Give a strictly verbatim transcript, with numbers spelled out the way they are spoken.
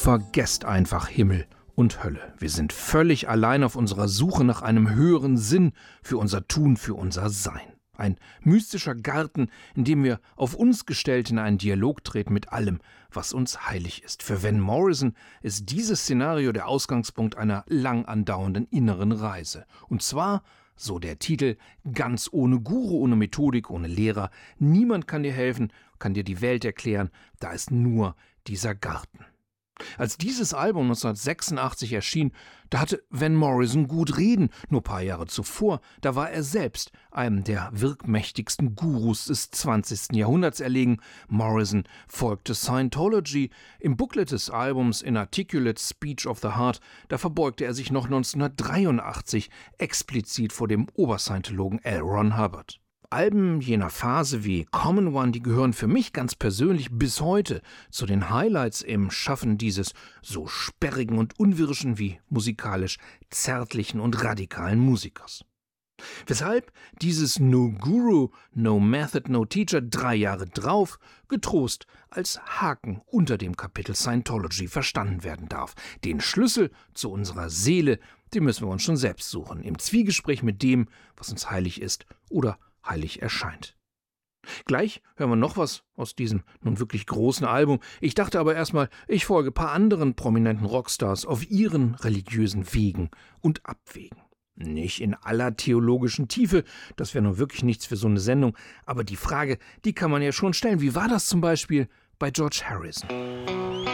Vergesst einfach Himmel und Hölle. Wir sind völlig allein auf unserer Suche nach einem höheren Sinn für unser Tun, für unser Sein. Ein mystischer Garten, in dem wir auf uns gestellt in einen Dialog treten mit allem, was uns heilig ist. Für Van Morrison ist dieses Szenario der Ausgangspunkt einer lang andauernden inneren Reise. Und zwar, so der Titel, ganz ohne Guru, ohne Methodik, ohne Lehrer. Niemand kann dir helfen, kann dir die Welt erklären, da ist nur dieser Garten. Als dieses Album neunzehnhundertsechsundachtzig erschien, da hatte Van Morrison gut reden. Nur ein paar Jahre zuvor, da war er selbst einem der wirkmächtigsten Gurus des zwanzigsten Jahrhunderts erlegen. Morrison folgte Scientology. Im Booklet des Albums Inarticulate Speech of the Heart, da verbeugte er sich noch neunzehnhundertdreiundachtzig explizit vor dem Oberscientologen L. Ron Hubbard. Alben jener Phase wie Common One, die gehören für mich ganz persönlich bis heute zu den Highlights im Schaffen dieses so sperrigen und unwirschen wie musikalisch zärtlichen und radikalen Musikers. Weshalb dieses No Guru, No Method, No Teacher drei Jahre drauf getrost als Haken unter dem Kapitel Scientology verstanden werden darf. Den Schlüssel zu unserer Seele, den müssen wir uns schon selbst suchen, im Zwiegespräch mit dem, was uns heilig ist oder heilig erscheint. Gleich hören wir noch was aus diesem nun wirklich großen Album. Ich dachte aber erstmal, ich folge ein paar anderen prominenten Rockstars auf ihren religiösen Wegen und Abwegen. Nicht in aller theologischen Tiefe, das wäre nun wirklich nichts für so eine Sendung, aber die Frage, die kann man ja schon stellen. Wie war das zum Beispiel bei George Harrison?